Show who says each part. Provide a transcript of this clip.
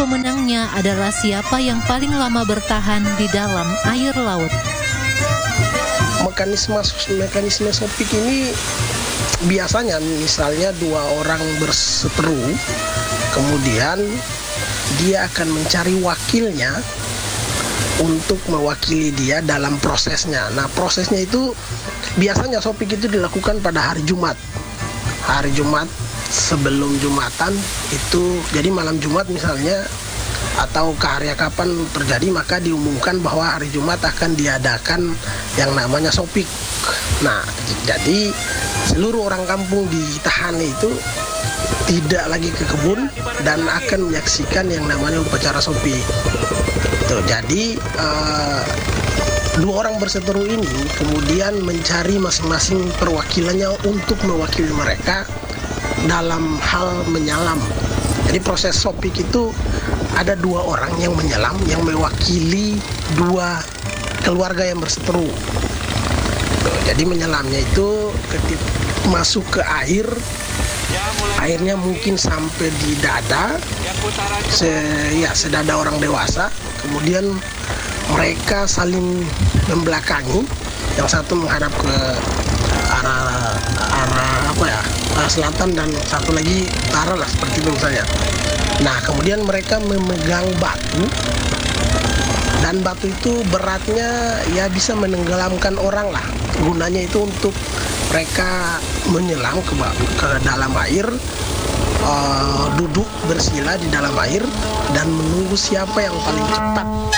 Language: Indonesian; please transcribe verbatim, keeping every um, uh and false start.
Speaker 1: pemenangnya adalah siapa yang paling lama bertahan di dalam air laut.
Speaker 2: Mekanisme mekanisme sopik ini biasanya misalnya dua orang berseteru, kemudian dia akan mencari wakilnya untuk mewakili dia dalam prosesnya. Nah, prosesnya itu biasanya sopik itu dilakukan pada hari Jumat. Hari Jumat sebelum Jumatan itu, jadi malam Jumat misalnya atau keharya kapan terjadi, maka diumumkan bahwa hari Jumat akan diadakan yang namanya sopik. Nah, jadi seluruh orang kampung di Tahane itu tidak lagi ke kebun dan akan menyaksikan yang namanya upacara sopik. Tuh, jadi uh, dua orang berseteru ini kemudian mencari masing-masing perwakilannya untuk mewakili mereka dalam hal menyelam. Jadi proses sopik itu ada dua orang yang menyelam, yang mewakili dua keluarga yang berseteru. Jadi menyelamnya itu ketika masuk ke air, airnya mungkin sampai di dada, se, ya sedada orang dewasa. Kemudian mereka saling membelakangi, yang satu menghadap ke arah arah apa ya, arah selatan dan satu lagi utara lah, seperti itu misalnya. Nah, kemudian mereka memegang batu, dan batu itu beratnya ya bisa menenggelamkan orang lah. Gunanya itu untuk mereka menyelam ke, ke dalam air, uh, duduk bersila di dalam air dan menunggu siapa yang paling cepat